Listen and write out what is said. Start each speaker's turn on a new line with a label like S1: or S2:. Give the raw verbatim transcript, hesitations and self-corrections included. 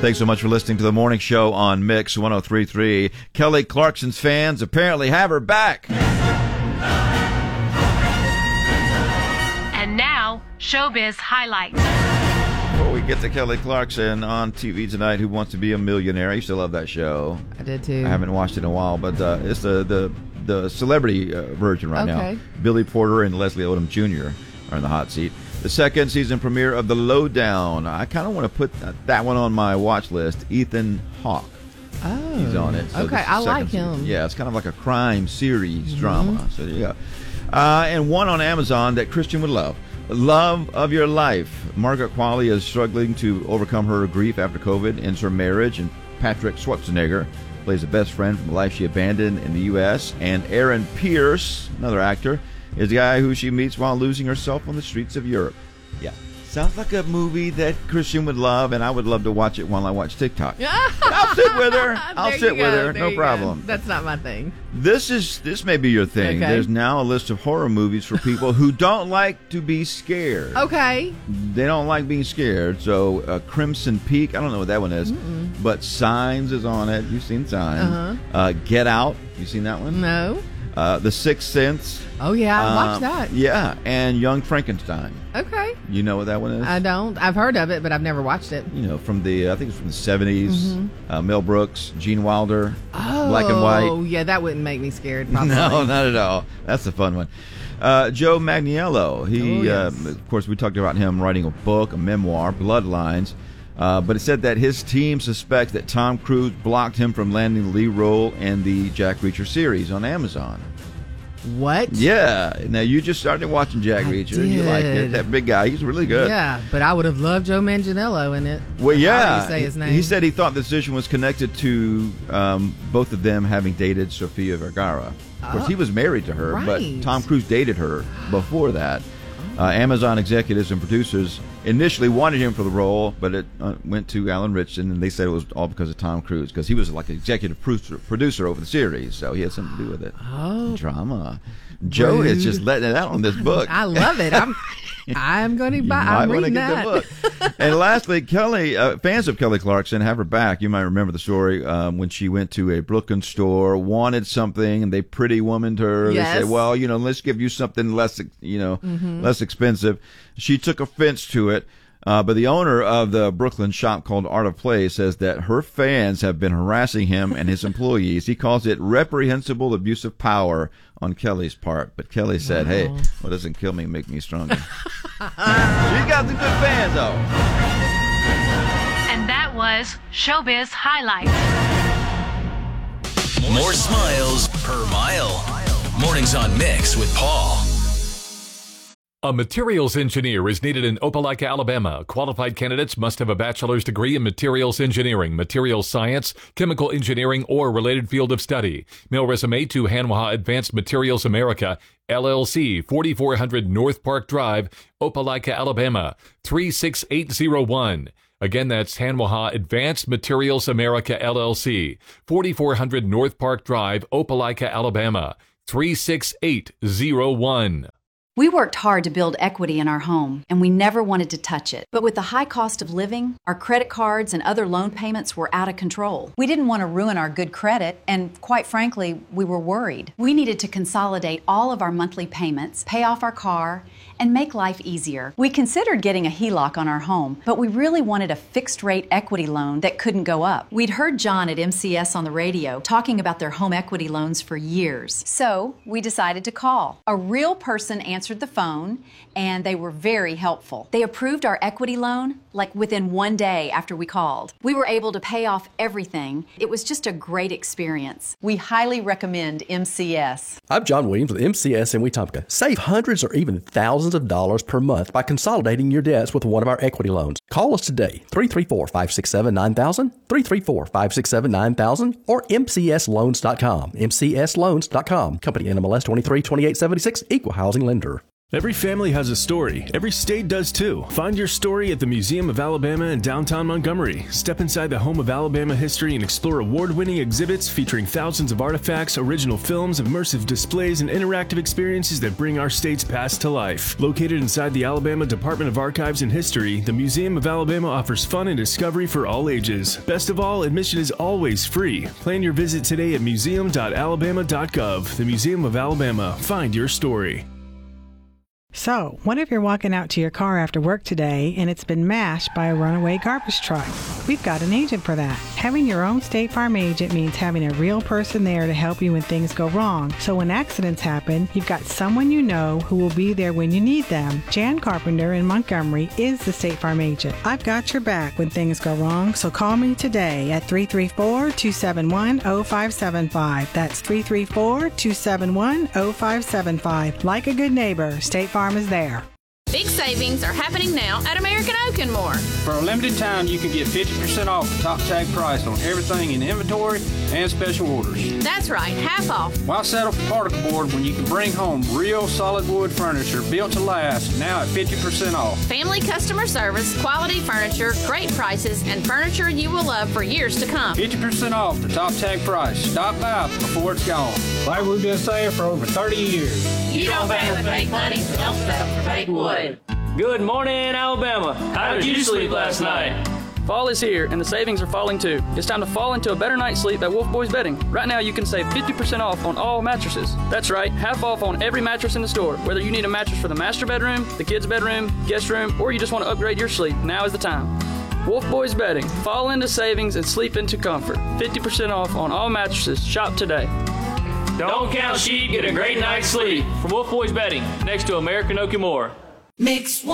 S1: Thanks so much for listening to the morning show on Mix one oh three point three. Kelly Clarkson's fans apparently have her back.
S2: And now, Showbiz Highlights.
S1: Before we get to Kelly Clarkson on T V tonight, Who Wants to Be a Millionaire? I used to love that show.
S3: I did too.
S1: I haven't watched it in a while, but uh, it's the the, the celebrity uh, version right
S3: Okay.
S1: now. Billy Porter and Leslie Odom Junior are in the hot seat. The second season premiere of The Lowdown. I kind of want to put that one on my watch list. Ethan Hawke.
S3: Oh,
S1: He's on it. So
S3: okay,
S1: the
S3: I like
S1: second season-
S3: him.
S1: Yeah, it's kind of like a crime series
S3: Mm-hmm.
S1: drama. So there you go. Uh, and one on Amazon that Christian would love. Love of Your Life. Margaret Qualley is struggling to overcome her grief after COVID, ends her marriage, and Patrick Schwarzenegger plays a best friend from a life she abandoned in the U S And Aaron Pierce, another actor, is the guy who she meets while losing herself on the streets of Europe. Yeah. Sounds like a movie that Christian would love, and I would love to watch it while I watch TikTok. I'll sit with her. I'll
S3: There
S1: sit
S3: you
S1: with
S3: go,
S1: her.
S3: there
S1: No
S3: you
S1: problem.
S3: go. That's not my thing.
S1: This is this may be your thing.
S3: Okay.
S1: There's now a list of horror movies for people who don't like to be scared.
S3: Okay.
S1: They don't like being scared. So uh, Crimson Peak, I don't know what that one is,
S3: Mm-mm.
S1: but Signs is on it. You've seen Signs.
S3: Uh-huh.
S1: Uh, Get Out. You seen that one?
S3: No.
S1: Uh, the Sixth Sense.
S3: Oh, yeah, I
S1: Uh,
S3: watched that.
S1: Yeah, and Young Frankenstein.
S3: Okay.
S1: You know what that one is?
S3: I don't. I've heard of it, but I've never watched it.
S1: You know, from the, I think it's from the seventies.
S3: Mhm.
S1: Uh, Mel Brooks, Gene Wilder,
S3: Oh,
S1: black and white.
S3: Oh, yeah, that wouldn't make me scared, probably.
S1: No, not at all. That's the fun one. Uh, Joe Manganiello. He,
S3: Oh, yes.
S1: uh, of course, we talked about him writing a book, a memoir, Bloodlines. Uh, but it said that his team suspects that Tom Cruise blocked him from landing the lead role in the Jack Reacher series on Amazon.
S3: What?
S1: Yeah. Now, you just started watching Jack
S3: I
S1: Reacher. And you like it.
S3: did.
S1: That big guy. He's really good.
S3: Yeah, but I would have loved Joe Manganiello in it.
S1: Well, yeah.
S3: How do you say his name?
S1: He said he thought the decision was connected to um, both of them having dated Sofia Vergara. Of course,
S3: Oh,
S1: he was married to her, but
S3: right.
S1: Tom Cruise dated her before that. Uh, Amazon executives and producers initially wanted him for the role, but it uh, went to Alan Ritchson, and they said it was all because of Tom Cruise, because he was like an executive producer, producer over the series, so he had something to do with it.
S3: Oh.
S1: Drama. Joe is just
S3: Rude.
S1: letting it out on this book.
S3: I love it. I'm I'm going to
S1: You
S3: buy
S1: might
S3: I'm
S1: want to
S3: reading
S1: get
S3: that.
S1: the book. And lastly, Kelly, uh, fans of Kelly Clarkson have her back. You might remember the story um, when she went to a Brooklyn store, wanted something, and they pretty womaned her.
S3: Yes.
S1: They said, "Well, you know, let's give you something less, you know,
S3: Mhm.
S1: less expensive." She took offense to it. Uh, but the owner of the Brooklyn shop called Art of Play says that her fans have been harassing him and his employees. He calls it reprehensible abuse of power on Kelly's part. But Kelly said,
S3: Wow.
S1: hey, what doesn't kill me make me stronger. She got some good fans, though.
S2: And that was Showbiz Highlights.
S4: More smiles per mile. Mornings on Mix with Paul.
S5: A materials engineer is needed in Opelika, Alabama. Qualified candidates must have a bachelor's degree in materials engineering, materials science, chemical engineering, or related field of study. Mail resume to Hanwha Advanced Materials America, L L C, forty-four hundred North Park Drive, Opelika, Alabama, three six eight zero one. Again, that's Hanwha Advanced Materials America, L L C, forty-four hundred North Park Drive, Opelika, Alabama, three six eight zero one.
S6: We worked hard to build equity in our home, and we never wanted to touch it. But with the high cost of living, our credit cards and other loan payments were out of control. We didn't want to ruin our good credit, and quite frankly, we were worried. We needed to consolidate all of our monthly payments, pay off our car, and make life easier. We considered getting a H E L O C on our home, but we really wanted a fixed-rate equity loan that couldn't go up. We'd heard John at M C S on the radio talking about their home equity loans for years. So we decided to call. A real person answered the phone, and they were very helpful. They approved our equity loan like within one day after we called. We were able to pay off everything. It was just a great experience. We highly recommend M C S.
S7: I'm John Williams with M C S in Wetumpka. Save hundreds or even thousands of dollars per month by consolidating your debts with one of our equity loans. Call us today, three three four, five six seven, nine thousand, three three four, five six seven, nine thousand, or M C S loans dot com, M C S loans dot com. Company N M L S twenty-three twenty-eight seventy-six, Equal Housing Lender.
S8: Every family has a story. Every state does too. Find your story at the Museum of Alabama in downtown Montgomery. Step inside the home of Alabama history and explore award-winning exhibits featuring thousands of artifacts, original films, immersive displays, and interactive experiences that bring our state's past to life. Located inside the Alabama Department of Archives and History, the Museum of Alabama offers fun and discovery for all ages. Best of all, admission is always free. Plan your visit today at museum dot alabama dot gov. The Museum of Alabama. Find your story.
S9: So, what if you're walking out to your car after work today and it's been mashed by a runaway garbage truck? We've got an agent for that. Having your own State Farm agent means having a real person there to help you when things go wrong. So when accidents happen, you've got someone you know who will be there when you need them. Jan Carpenter in Montgomery is the State Farm agent. I've got your back when things go wrong, so call me today at three three four, two seven one, zero five seven five. That's three three four, two seven one, zero five seven five. Like a good neighbor, State Farm is there.
S10: Big savings are happening now at American Oak and More.
S11: For a limited time, you can get fifty percent off the top tag price on everything in inventory and special orders.
S10: That's right, half off.
S11: Why settle for particle board when you can bring home real solid wood furniture built to last, now at fifty percent off?
S10: Family customer service, quality furniture, great prices, and furniture you will love for years to come.
S11: fifty percent off the top tag price. Stop by before it's gone. Like we've been saying for over thirty years.
S10: You don't pay with fake money, so don't settle for fake wood.
S12: Good morning, Alabama. How did you sleep last night?
S13: Fall is here, and the savings are falling too. It's time to fall into a better night's sleep at Wolf Boys Bedding. Right now, you can save fifty percent off on all mattresses. That's right, half off on every mattress in the store. Whether you need a mattress for the master bedroom, the kids' bedroom, guest room, or you just want to upgrade your sleep, now is the time. Wolf Boys Bedding. Fall into savings and sleep into comfort. fifty percent off on all mattresses. Shop today.
S12: Don't count sheep, get a great night's sleep. From Wolf Boys Bedding, next to American Oak and More.
S14: Mix one.